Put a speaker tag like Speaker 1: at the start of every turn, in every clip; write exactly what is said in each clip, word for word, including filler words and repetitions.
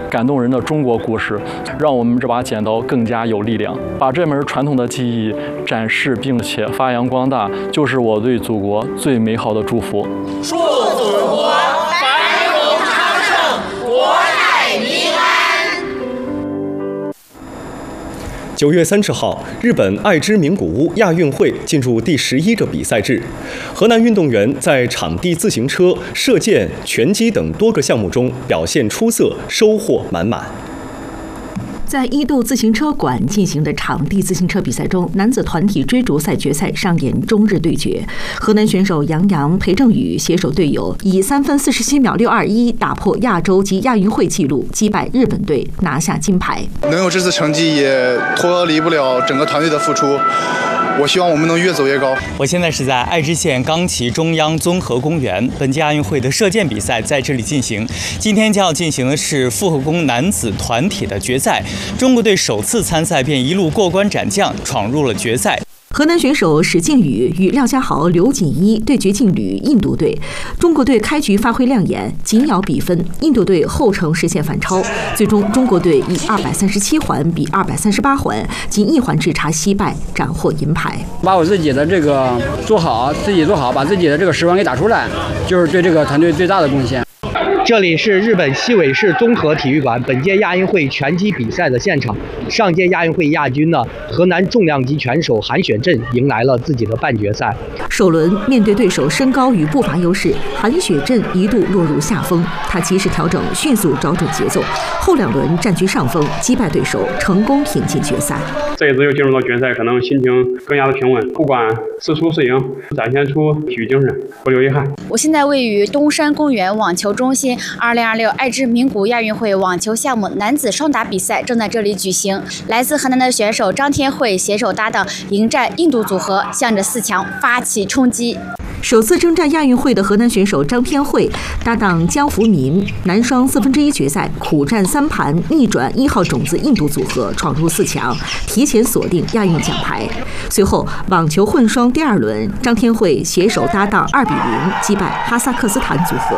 Speaker 1: 感动人的中国故事，让我们这把剪刀更加有力量。把这门传统的技艺展示并且发扬光大，就是我对祖国最美好的祝福。
Speaker 2: 祝祖国繁荣昌盛，国泰民安。
Speaker 3: 九月三十号，日本爱知名古屋亚运会进入第十一个比赛日，河南运动员在场地自行车、射箭、拳击等多个项目中表现出色，收获满满。
Speaker 4: 在伊豆自行车馆进行的场地自行车比赛中，男子团体追逐赛决赛上演中日对决。河南选手杨洋、裴正宇携手队友，以三分四十七秒六二一打破亚洲及亚运会纪录，击败日本队，拿下金牌。
Speaker 5: 能有这次成绩，也脱离不了整个团队的付出。我希望我们能越走越高。
Speaker 6: 我现在是在爱知县冈崎中央综合公园，本届亚运会的射箭比赛在这里进行。今天将要进行的是复合弓男子团体的决赛，中国队首次参赛便一路过关斩将，闯入了决赛。
Speaker 4: 河南选手史靖宇与廖家豪、刘锦一对决劲旅印度队，中国队开局发挥亮眼，紧咬比分，印度队后程实现反超，最终中国队以二百三十七环比二百三十八环，仅一环之差惜败，斩获银牌。
Speaker 7: 把我自己的这个做好，自己做好，把自己的这个十环给打出来，就是对这个团队最大的贡献。
Speaker 8: 这里是日本西尾市综合体育馆本届亚运会拳击比赛的现场。上届亚运会亚军呢，河南重量级拳手韩雪镇迎来了自己的半决赛。
Speaker 4: 首轮面对对手身高与步伐优势，韩雪镇一度落入下风，他及时调整，迅速找准节奏，后两轮占据上风，击败对手，成功挺进决赛。
Speaker 9: 这一次又进入到决赛，可能心情更加的平稳，不管是输是赢，展现出体育精神，不留遗憾。
Speaker 10: 我现在位于东山公园网球中心，二零二六爱知名古亚运会网球项目男子双打比赛正在这里举行。来自河南的选手张天惠携手搭档迎战印度组合，向着四强发起冲击。
Speaker 4: 首次征战亚运会的河南选手张天惠搭档江福民，男双四分之一决赛苦战三盘，逆转一号种子印度组合，闯入四强，提前锁定亚运奖牌。随后网球混双第二轮，张天惠携手搭档二比零击败哈萨克斯坦组合。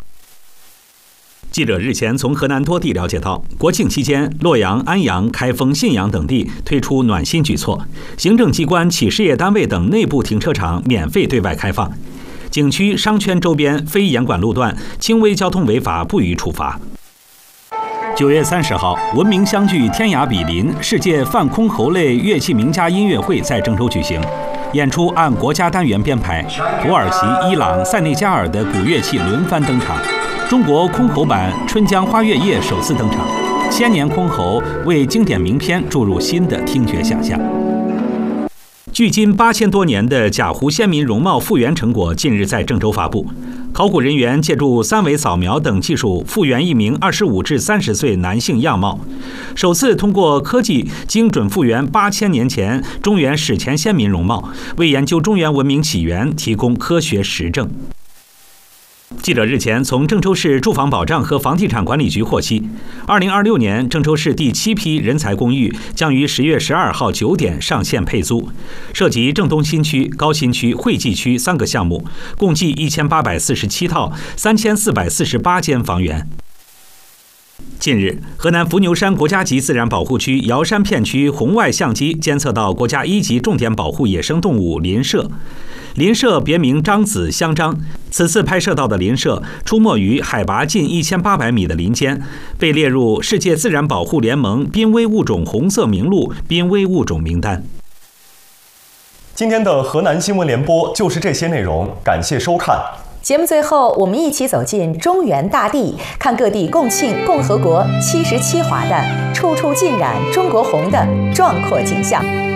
Speaker 11: 记者日前从河南多地了解到，国庆期间，洛阳、安阳、开封、信阳等地推出暖心举措，行政机关、企事业单位等内部停车场免费对外开放，景区、商圈周边非严管路段，轻微交通违法不予处罚。九月三十号，闻名相聚天涯比邻世界泛箜篌类乐器名家音乐会在郑州举行。演出按国家单元编排，土耳其、伊朗、塞内加尔的古乐器轮番登场。中国箜篌版《春江花月夜》首次登场，千年箜篌为经典名篇注入新的听觉想象。距今八千多年的贾湖先民容貌复原成果近日在郑州发布。考古人员借助三维扫描等技术复原一名二十五至三十岁男性样貌，首次通过科技精准复原八千年前中原史前先民容貌，为研究中原文明起源提供科学实证。记者日前从郑州市住房保障和房地产管理局获悉，二零二六年郑州市第七批人才公寓将于十月十二号九点上线配租，涉及郑东新区、高新区、惠济区三个项目，共计一千八百四十七套、三千四百四十八间房源。近日，河南伏牛山国家级自然保护区瑶山片区红外相机监测到国家一级重点保护野生动物林麝。林麝别名张子香樟，此次拍摄到的林麝出没于海拔近一千八百米的林间，被列入世界自然保护联盟濒危物种红色名录濒危物种名单。
Speaker 3: 今天的河南新闻联播就是这些内容，感谢收看。
Speaker 12: 节目最后，我们一起走进中原大地，看各地共庆共和国七十七华的处处浸染中国红的壮阔景象。